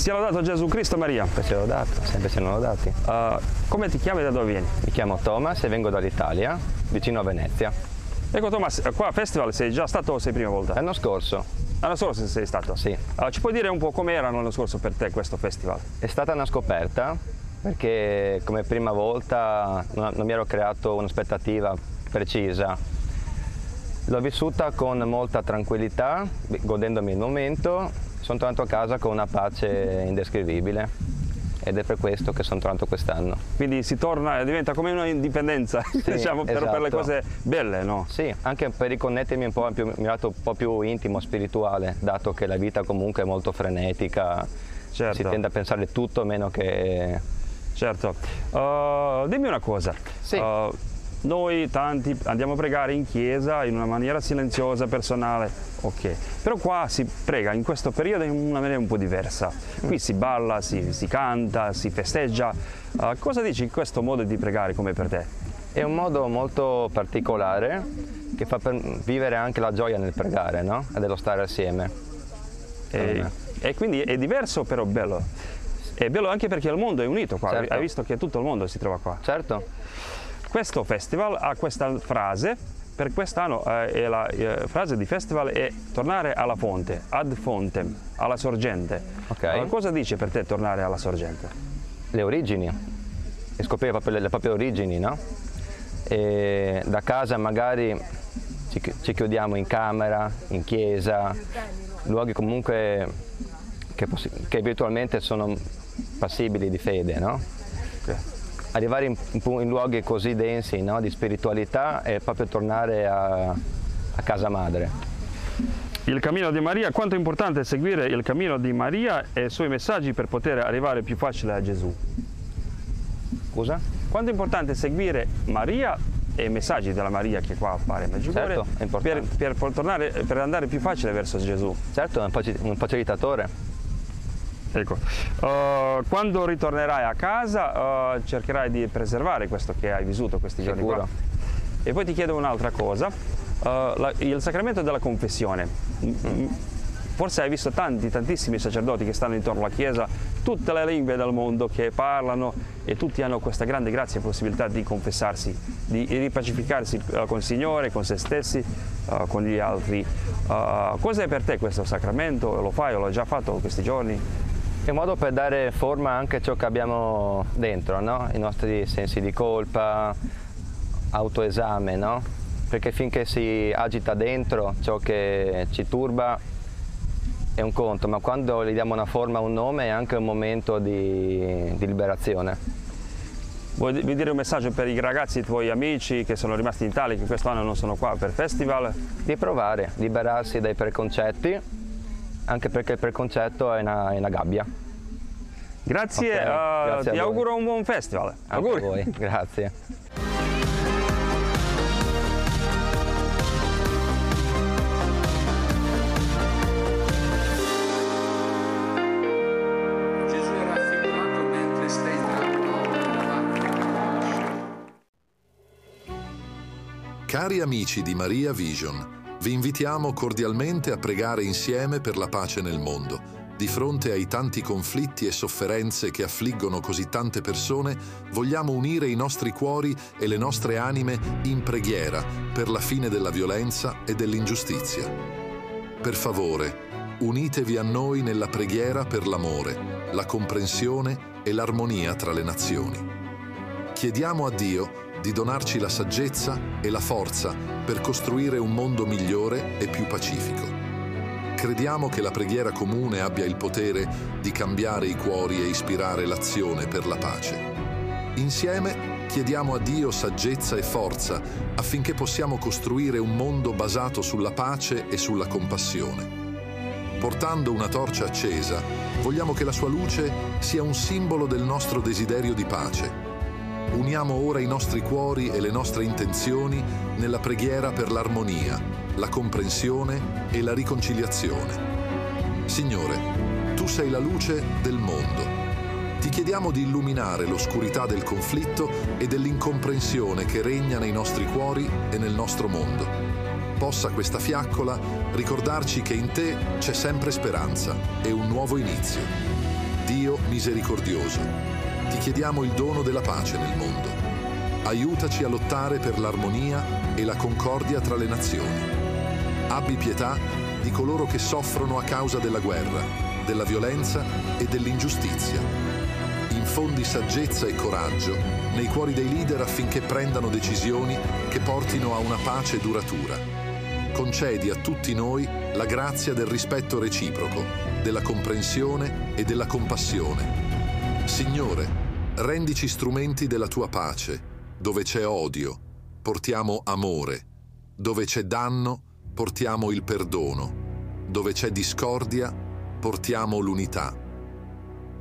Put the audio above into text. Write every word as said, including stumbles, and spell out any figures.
Sia lodato Gesù Cristo, Maria. Sia lodato, sempre siano lodati. Uh, come ti chiami e da dove vieni? Mi chiamo Thomas e vengo dall'Italia, vicino a Venezia. Ecco Thomas, qua a Festival sei già stato o sei prima volta? L'anno scorso. L'anno scorso sei stato? Sì. Uh, ci puoi dire un po' com'era l'anno scorso per te questo festival? È stata una scoperta perché come prima volta non, non mi ero creato un'aspettativa precisa. L'ho vissuta con molta tranquillità, godendomi il momento. Sono tornato a casa con una pace indescrivibile ed è per questo che sono tornato quest'anno. Quindi si torna, diventa come una indipendenza, sì, diciamo, per, esatto. per le cose belle, no? Sì, anche per riconnettermi un po' più, mi lato un po' più intimo, spirituale, dato che la vita comunque è molto frenetica, certo. Si tende a pensare tutto meno che... Certo. Uh, dimmi una cosa. Sì. Uh, Noi tanti andiamo a pregare in chiesa in una maniera silenziosa, personale, ok, però qua si prega in questo periodo in una maniera un po' diversa. Qui si balla, si, si canta, si festeggia. Uh, cosa dici in questo modo di pregare come per te? È un modo molto particolare che fa per vivere anche la gioia nel pregare, no? E dello stare assieme. E, e quindi è diverso però bello. È bello anche perché il mondo è unito qua, certo. Hai visto che tutto il mondo si trova qua. Certo. Questo festival ha questa frase, per quest'anno eh, la eh, frase di festival è tornare alla fonte, ad fontem, alla sorgente. Okay. Allora, cosa dice per te tornare alla sorgente? Le origini, e scoprire proprio le, le proprie origini, no? E da casa magari ci, ci chiudiamo in camera, in chiesa, luoghi comunque che, che virtualmente sono passibili di fede, no? Okay. Arrivare in, in luoghi così densi, no, di spiritualità è proprio tornare a, a casa madre. Il cammino di Maria, quanto è importante seguire il cammino di Maria e i suoi messaggi per poter arrivare più facile a Gesù? Scusa? Quanto è importante seguire Maria e i messaggi della Maria che qua appare a Medjugorje, certo, è importante. Per, per, tornare, per andare più facile verso Gesù? Certo, è un facilitatore. Ecco, uh, quando ritornerai a casa uh, cercherai di preservare questo che hai vissuto questi giorni Sicuro. qua. E poi ti chiedo un'altra cosa, uh, la, il sacramento della confessione. Mm. Forse hai visto tanti, tantissimi sacerdoti che stanno intorno alla Chiesa, tutte le lingue del mondo che parlano e tutti hanno questa grande grazia e possibilità di confessarsi, di ripacificarsi uh, con il Signore, con se stessi, uh, con gli altri. Uh, cos'è per te questo sacramento? Lo fai o l'hai già fatto questi giorni? È un modo per dare forma anche a ciò che abbiamo dentro, no? I nostri sensi di colpa, autoesame, no? Perché finché si agita dentro ciò che ci turba è un conto, ma quando gli diamo una forma, un nome, è anche un momento di, di liberazione. Vuoi dire un messaggio per i ragazzi, i tuoi amici che sono rimasti in Italia, che quest'anno non sono qua per festival? Di provare, liberarsi dai preconcetti, anche perché il preconcetto è una, è una gabbia. Grazie, okay, uh, grazie ti a auguro voi. un buon festival. Anche Auguri. a voi, grazie. Gesù è raffigurato mentre sta entrando. Cari amici di Maria Vision, vi invitiamo cordialmente a pregare insieme per la pace nel mondo. Di fronte ai tanti conflitti e sofferenze che affliggono così tante persone, vogliamo unire i nostri cuori e le nostre anime in preghiera per la fine della violenza e dell'ingiustizia. Per favore, unitevi a noi nella preghiera per l'amore, la comprensione e l'armonia tra le nazioni. Chiediamo a Dio di donarci la saggezza e la forza per costruire un mondo migliore e più pacifico. Crediamo che la preghiera comune abbia il potere di cambiare i cuori e ispirare l'azione per la pace. Insieme chiediamo a Dio saggezza e forza affinché possiamo costruire un mondo basato sulla pace e sulla compassione. Portando una torcia accesa, vogliamo che la sua luce sia un simbolo del nostro desiderio di pace. Uniamo ora i nostri cuori e le nostre intenzioni nella preghiera per l'armonia, la comprensione e la riconciliazione. Signore, Tu sei la luce del mondo. Ti chiediamo di illuminare l'oscurità del conflitto e dell'incomprensione che regna nei nostri cuori e nel nostro mondo. Possa questa fiaccola ricordarci che in Te c'è sempre speranza e un nuovo inizio. Dio misericordioso, ti chiediamo il dono della pace nel mondo. Aiutaci a lottare per l'armonia e la concordia tra le nazioni. Abbi pietà di coloro che soffrono a causa della guerra, della violenza e dell'ingiustizia. Infondi saggezza e coraggio nei cuori dei leader affinché prendano decisioni che portino a una pace duratura. Concedi a tutti noi la grazia del rispetto reciproco, della comprensione e della compassione. Signore, rendici strumenti della tua pace. Dove c'è odio, portiamo amore. Dove c'è danno, portiamo il perdono. Dove c'è discordia, portiamo l'unità.